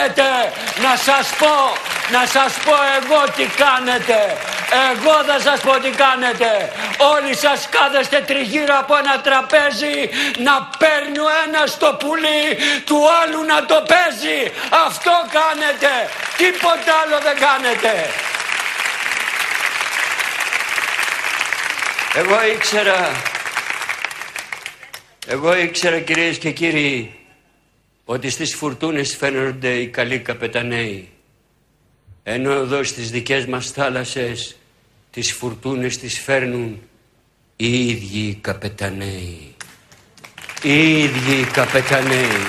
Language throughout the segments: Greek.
κάνετε. Να σας πω εγώ τι κάνετε. Εγώ θα σας πω τι κάνετε. Όλοι σας κάθεστε τριγύρω από ένα τραπέζι να παίρνει ο ένας το πουλί του άλλου να το παίζει. Αυτό κάνετε. Τίποτα άλλο δεν κάνετε. Εγώ ήξερα κυρίες και κύριοι ότι στις φουρτούνες φαίνονται οι καλοί καπεταναίοι, ενώ εδώ στις δικές μας θάλασσες τις φουρτούνες τις φέρνουν οι ίδιοι οι καπεταναίοι. Οι ίδιοι οι καπεταναίοι.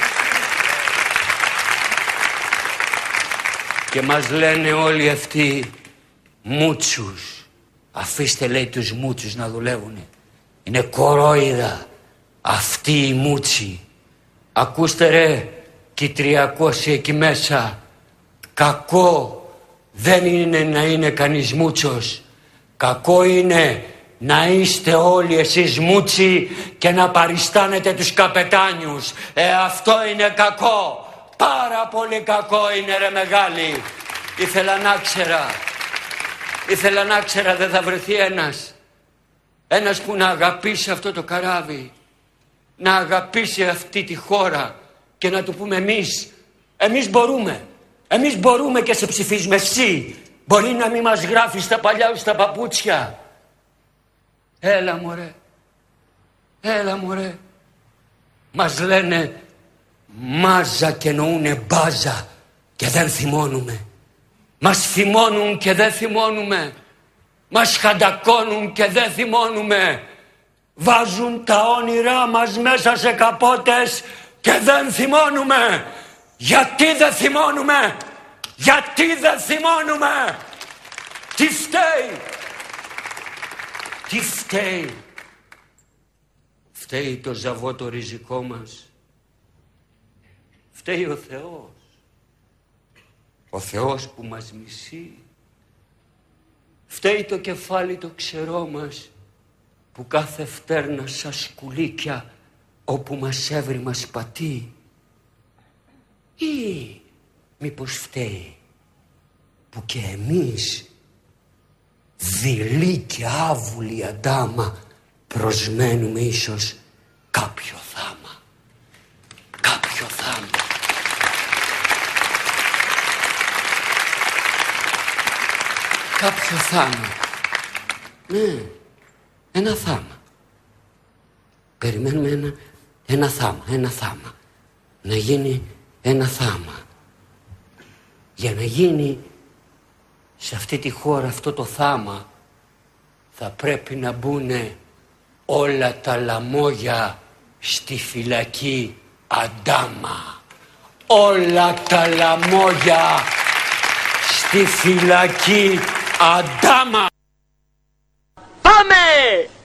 Και μας λένε όλοι αυτοί μούτσους. Αφήστε, λέει, τους μούτσους να δουλεύουνε. Είναι κορόιδα αυτοί οι μούτσοι. Ακούστε ρε και οι 300 εκεί μέσα. Κακό δεν είναι να είναι κανείς μούτσος. Κακό είναι να είστε όλοι εσείς μούτσι και να παριστάνετε τους καπετάνιους. Αυτό είναι κακό. Πάρα πολύ κακό είναι ρε μεγάλη. Ήθελα να ξέρα δεν θα βρεθεί ένας που να αγαπήσει αυτό το καράβι, να αγαπήσει αυτή τη χώρα και να του πούμε εμείς μπορούμε και σε ψηφίζουμε. Εσύ μπορεί να μην μας γράφεις τα παλιά σου τα παπούτσια. Έλα μωρέ. Μας λένε μάζα και εννοούνε μπάζα και δεν θυμώνουμε. Μας θυμώνουν και δεν θυμώνουμε. Μας χαντακώνουν και δεν θυμώνουμε. Βάζουν τα όνειρά μας μέσα σε καπότες και δεν θυμώνουμε. Γιατί δεν θυμώνουμε? Τι φταίει? Φταίει το ζαβό το ριζικό μας. Φταίει ο Θεός. Ο Θεός που μας μισεί. Φταίει το κεφάλι το ξερό μας που κάθε φτέρνα σαν σκουλίκια όπου μας έβρι μας πατεί. Ή μήπως φταίει που και εμείς δειλοί και άβουλοι αντάμα προσμένουμε ίσως κάποιο θάμα. Κάποιο θάμα. Ναι, ένα θάμα. Περιμένουμε ένα θάμα. Να γίνει ένα θάμα. Για να γίνει σε αυτή τη χώρα αυτό το θάμα θα πρέπει να μπουνε όλα τα λαμόγια στη φυλακή Αντάμα. Όλα τα λαμόγια στη φυλακή Αντάμα. Πάμε!